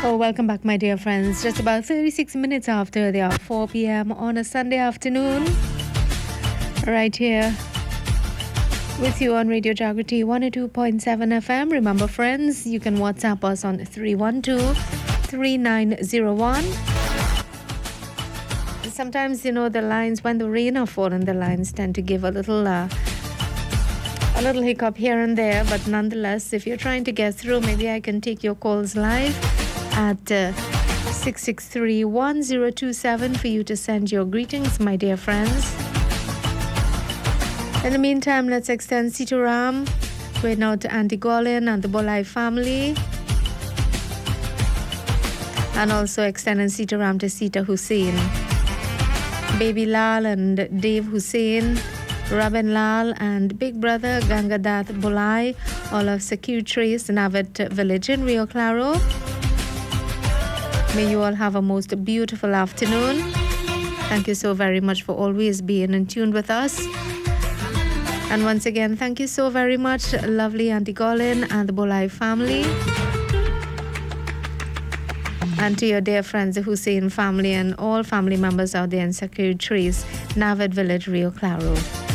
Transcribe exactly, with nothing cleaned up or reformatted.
Oh, welcome back, my dear friends. Just about thirty-six minutes after the hour four p.m. on a Sunday afternoon, right here with you on Radio Jagriti one oh two point seven F M. Remember, friends, you can WhatsApp us on three one two, three nine zero one. Sometimes, you know, the lines, when the rain are falling, the lines tend to give a little... Uh, A little hiccup here and there, but nonetheless, if you're trying to get through, maybe I can take your calls live at uh, six six three, one zero two seven for you to send your greetings, my dear friends. In the meantime, let's extend Sitaram, going out to Auntie Golin and the Bolai family. And also extending Sitaram to Sita Hussein, Baby Lal and Dave Hussein, Rabin Lal and Big Brother Gangadath Bolai, all of Secure Trace Navat Village in Rio Claro. May you all have a most beautiful afternoon. Thank you so very much for always being in tune with us. And once again, thank you so very much, lovely Auntie Golin and the Bolai family. And to your dear friends, the Hussein family and all family members out there in Secure Trace Navat Village, Rio Claro.